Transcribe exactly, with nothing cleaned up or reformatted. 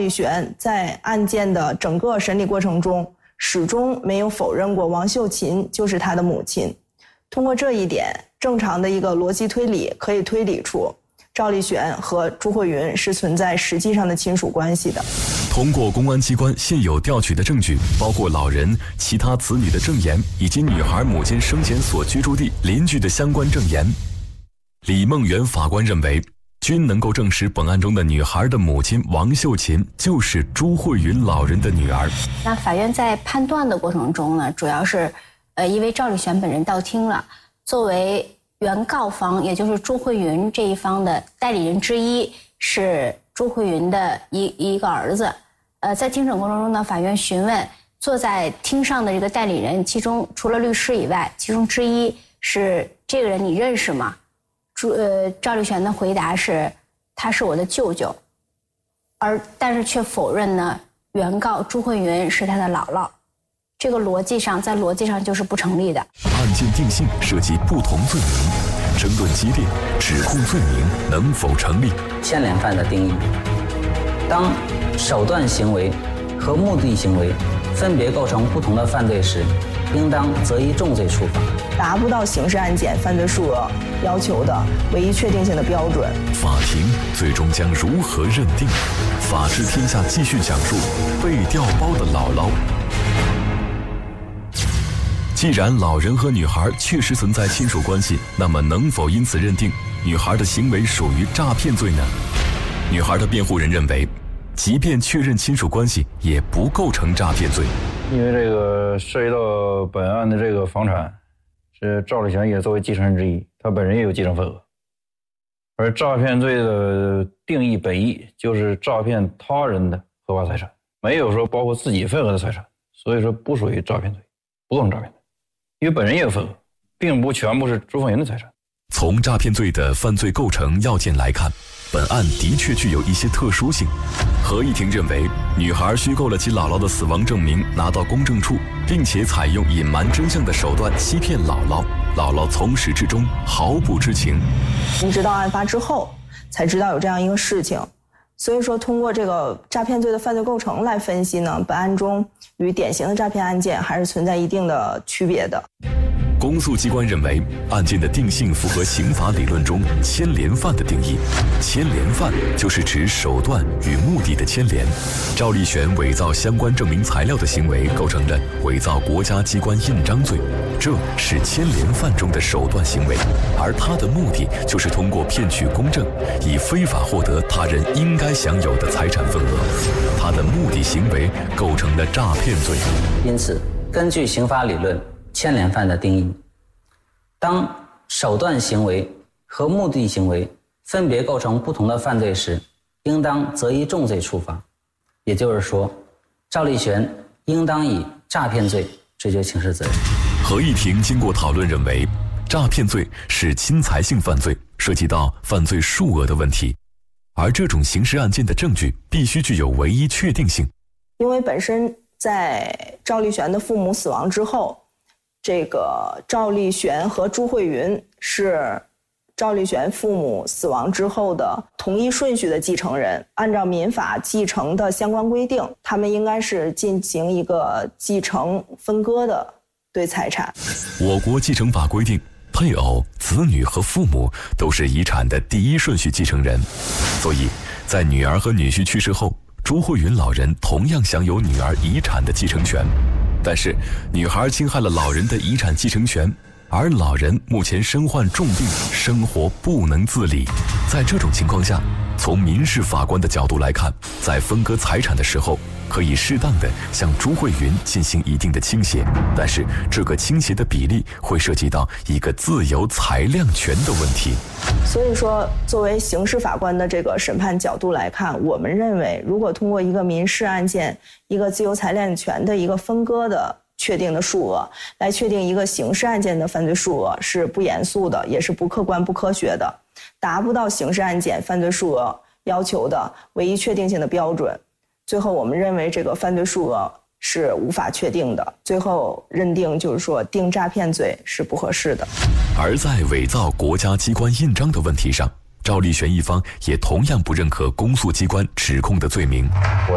立旋在案件的整个审理过程中，始终没有否认过王秀琴就是他的母亲。通过这一点，正常的一个逻辑推理可以推理出赵立旋和朱慧云是存在实际上的亲属关系的。 通过公安机关现有调取的证据，包括老人、其他子女的证言，以及女孩母亲生前所居住地邻居的相关证言，李梦圆法官认为，均能够证实本案中的女孩的母亲王秀琴就是朱慧云老人的女儿。 那法院在判断的过程中呢，主要是，呃，因为赵立旋本人到庭了，作为原告方，也就是朱慧云这一方的代理人之一，是朱慧云的一一个儿子。呃，在庭审过程中呢，法院询问坐在厅上的这个代理人，其中除了律师以外，其中之一是这个人你认识吗？朱呃赵立旋的回答是，他是我的舅舅，而但是却否认呢，原告朱慧云是他的姥姥。这个逻辑上，在逻辑上就是不成立的。 案件定性涉及不同罪名，争论激烈，指控罪名能否成立？ 牵连犯的定义：当手段行为和目的行为分别构成不同的犯罪时，应当择一重罪处罚。 达不到刑事案件犯罪数额要求的唯一确定性的标准。 法庭最终将如何认定？法治天下继续讲述被调包的姥姥。既然老人和女孩确实存在亲属关系，那么能否因此认定女孩的行为属于诈骗罪呢？女孩的辩护人认为，即便确认亲属关系，也不构成诈骗罪。 因为这个涉及到本案的这个房产，是赵立旋也作为继承人之一，他本人也有继承份额。而诈骗罪的定义本意就是诈骗他人的合法财产，没有说包括自己份额的财产，所以说不属于诈骗罪，不构成诈骗罪。因为本人也有份额，并不全部是朱凤云的财产。 从诈骗罪的犯罪构成要件来看，本案的确具有一些特殊性。合议庭认为，女孩虚构了其姥姥的死亡证明拿到公证处，并且采用隐瞒真相的手段欺骗姥姥，姥姥从始至终毫不知情。 一直到案发之后才知道有这样一个事情，所以说通过这个诈骗罪的犯罪构成来分析呢，本案中与典型的诈骗案件还是存在一定的区别的。 公诉机关认为，案件的定性符合刑法理论中牵连犯的定义。牵连犯就是指手段与目的的牵连。赵立旋伪造相关证明材料的行为构成了伪造国家机关印章罪，这是牵连犯中的手段行为，而他的目的就是通过骗取公证，以非法获得他人应该享有的财产份额。他的目的行为构成了诈骗罪。 因此，根据刑法理论，牵连犯的定义，当手段行为和目的行为分别构成不同的犯罪时，应当择一重罪处罚。也就是说，赵立旋应当以诈骗罪追究刑事责任。 合议庭经过讨论认为，诈骗罪是侵财性犯罪，涉及到犯罪数额的问题，而这种刑事案件的证据必须具有唯一确定性。 因为本身在赵立旋的父母死亡之后，这个赵立旋和朱慧云是赵立旋父母死亡之后的同一顺序的继承人，按照民法继承的相关规定，他们应该是进行一个继承分割的对财产。 我国继承法规定，配偶、子女和父母都是遗产的第一顺序继承人，所以在女儿和女婿去世后，朱慧云老人同样享有女儿遗产的继承权。但是女孩侵害了老人的遗产继承权，而老人目前身患重病，生活不能自理。在这种情况下，从民事法官的角度来看，在分割财产的时候，可以适当的向朱慧云进行一定的倾斜，但是这个倾斜的比例会涉及到一个自由裁量权的问题。 所以说，作为刑事法官的这个审判角度来看，我们认为，如果通过一个民事案件一个自由裁量权的一个分割的确定的数额来确定一个刑事案件的犯罪数额，是不严肃的，也是不客观不科学的，达不到刑事案件犯罪数额要求的唯一确定性的标准。最后我们认为这个犯罪数额是无法确定的，最后认定就是说定诈骗罪是不合适的。 而在伪造国家机关印章的问题上，赵立旋一方也同样不认可公诉机关指控的罪名。